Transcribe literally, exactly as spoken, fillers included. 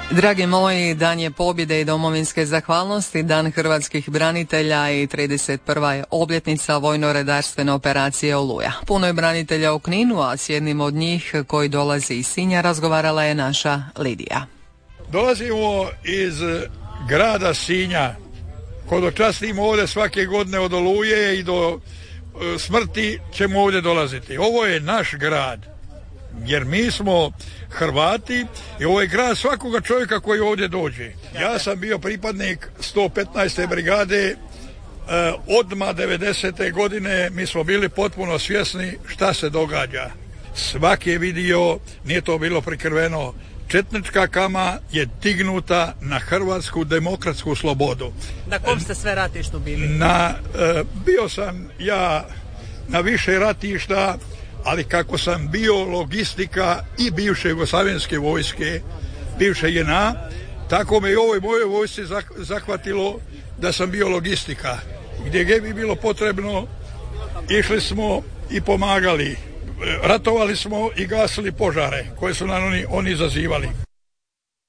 Dragi moji, dan je pobjede i domovinske zahvalnosti, dan hrvatskih branitelja i trideset prva je obljetnica vojno-redarstvene operacije Oluja. Puno je branitelja u Kninu, a s jednim od njih koji dolazi iz Sinja razgovarala je naša Lidija. Dolazimo iz grada Sinja, hodočastimo ovdje svake godine od Oluje i do e, smrti ćemo ovdje dolaziti. Ovo je naš grad, jer mi smo Hrvati i ovo je grad svakoga čovjeka koji ovdje dođe. Ja sam bio pripadnik sto petnaeste brigade, e, odmah devedesete godine mi smo bili potpuno svjesni šta se događa. Svaki je vidio, nije to bilo prikriveno, četnička kama je dignuta na hrvatsku demokratsku slobodu. Na kom ste sve ratištu bili? Na, e, bio sam ja na više ratišta, ali kako sam bio logistika i bivše jugoslavenske vojske, bivše J N A, tako me i ovoj mojoj vojsci zahvatilo da sam bio logistika. Gdje bi bilo potrebno, išli smo i pomagali. Ratovali smo i gasili požare koje su nam oni, oni izazivali.